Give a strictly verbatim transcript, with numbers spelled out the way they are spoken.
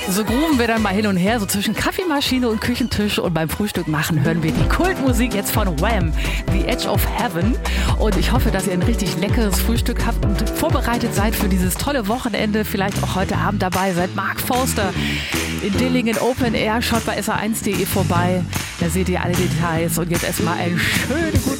So grooven wir dann mal hin und her, so zwischen Kaffeemaschine und Küchentisch, und beim Frühstück machen hören wir die Kultmusik jetzt von Wham, The Edge of Heaven. Und ich hoffe, dass ihr ein richtig leckeres Frühstück habt und vorbereitet seid für dieses tolle Wochenende. Vielleicht auch heute Abend dabei seid. Mark Forster in Dillingen Open Air. Schaut bei S R eins punkt de vorbei. Da seht ihr alle Details. Und jetzt erstmal einen schönen guten